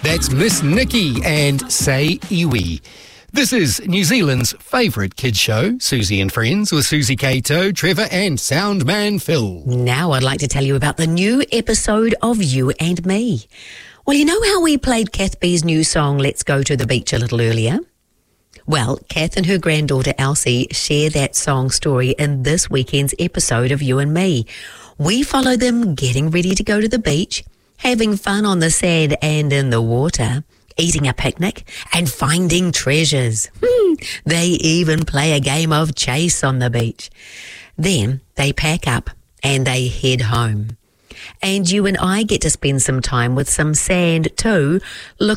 That's Miss Nikki and Say Iwi. This is New Zealand's favourite kids show, Susie and Friends, with Susie Cato, Trevor and Soundman Phil. Now I'd like to tell you about the new episode of You and Me. Well, you know how we played Kath B's new song, Let's Go to the Beach, a little earlier? Well, Kath and her granddaughter Elsie share that song story in this weekend's episode of You and Me. We follow them getting ready to go to the beach, having fun on the sand and in the water, eating a picnic and finding treasures. They even play a game of chase on the beach. Then they pack up and they head home. And you and I get to spend some time with some sand too,